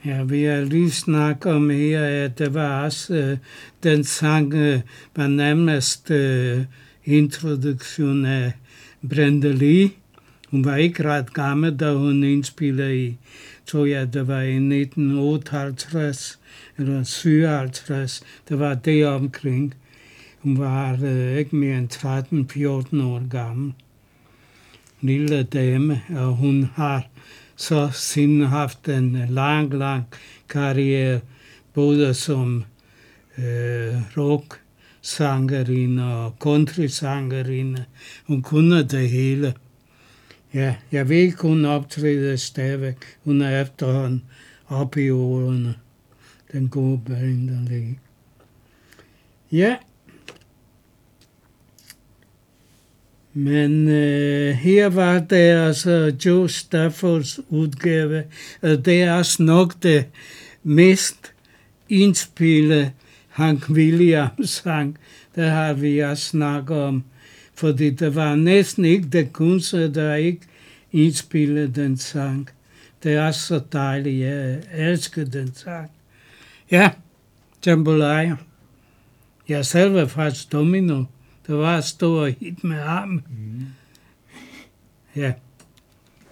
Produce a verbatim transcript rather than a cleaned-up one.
Ja, vi har lige snakket om her, at det var også, øh, den sang øh, var nærmest øh, introduktion af Brenda Lee. Hun var ikke ret gammel, da hun indspillede i, tror jeg, det var i nitten otteoghalvtreds eller syvoghalvtreds. Det var det omkring. Hun var øh, ikke mere end tretten fjorten år gammel. Lille dame, og hun har så siden haft en lang, lang karriere, både som øh, rock-sangerinde og country-sangerinde. Hun kunne det hele. Ja, jeg ved ikke, hun optræder stadigvæk. Hun er efterhånden oppe i årene. Den gode Brenda Lee. Ja. Men øh, her var det altså Joe Staffords udgave, og det er også nok det mest indspillede Hank Williams sang. Det har vi også snakket om, fordi det var næsten ikke det kunstner, der ikke indspillede den sang. Det er også så dejligt, jeg elsker den sang. Ja, Jambalaya. Jeg selv var faktisk domino. Det var et stort hit med armen. Mm. Ja.